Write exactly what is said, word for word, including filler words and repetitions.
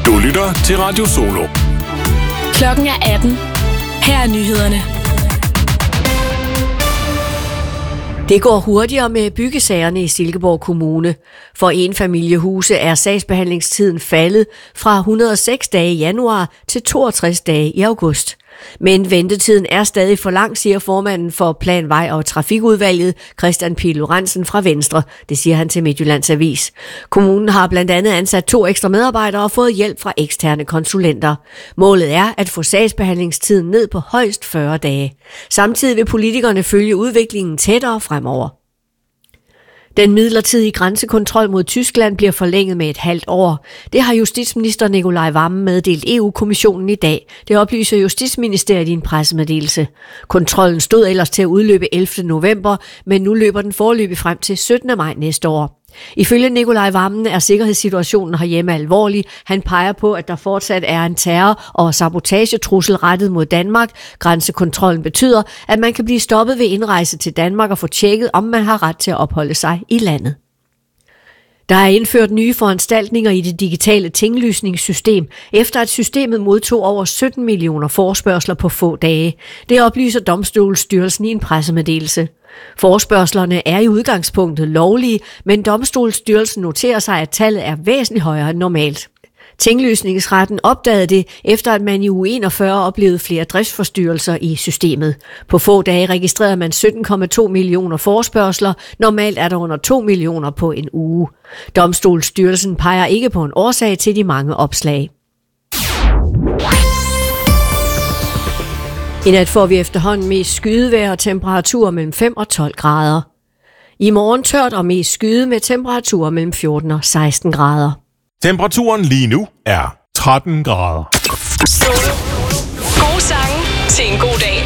Du lytter til Radio Solo. Klokken er atten. Her er nyhederne. Det går hurtigere med byggesagerne i Silkeborg Kommune. For enfamiliehuse er sagsbehandlingstiden faldet fra et hundrede og seks dage i januar til toogtres dage i august. Men ventetiden er stadig for lang, siger formanden for Plan, Vej og Trafikudvalget, Christian Pihl Lorentzen fra Venstre. Det siger han til Midtjyllands Avis. Kommunen har blandt andet ansat to ekstra medarbejdere og fået hjælp fra eksterne konsulenter. Målet er at få sagsbehandlingstiden ned på højst fyrre dage. Samtidig vil politikerne følge udviklingen tættere fremover. Den midlertidige grænsekontrol mod Tyskland bliver forlænget med et halvt år. Det har justitsminister Nicolai Wammen meddelt E U-kommissionen i dag. Det oplyser Justitsministeriet i en pressemeddelelse. Kontrollen stod ellers til at udløbe ellevte november, men nu løber den foreløbig frem til syttende maj næste år. Ifølge Nicolai Wammen er sikkerhedssituationen herhjemme alvorlig. Han peger på, at der fortsat er en terror- og sabotagetrussel rettet mod Danmark. Grænsekontrollen betyder, at man kan blive stoppet ved indrejse til Danmark og få tjekket, om man har ret til at opholde sig i landet. Der er indført nye foranstaltninger i det digitale tinglysningssystem, efter at systemet modtog over sytten millioner forespørgsler på få dage. Det oplyser Domstolsstyrelsen i en pressemeddelelse. Forespørgslerne er i udgangspunktet lovlige, men Domstolsstyrelsen noterer sig, at tallet er væsentligt højere end normalt. Tinglysningsretten opdagede det, efter at man i uge enogfyrre oplevede flere driftsforstyrrelser i systemet. På få dage registrerede man sytten komma to millioner forespørgsler. Normalt er der under to millioner på en uge. Domstolsstyrelsen peger ikke på en årsag til de mange opslag. I nat får vi efterhånden mest skydevejr og temperaturer mellem fem og tolv grader. I morgen tørt og mest skyde med temperaturer mellem fjorten og seksten grader. Temperaturen lige nu er tretten grader. Solo. Gode sange til en god dag.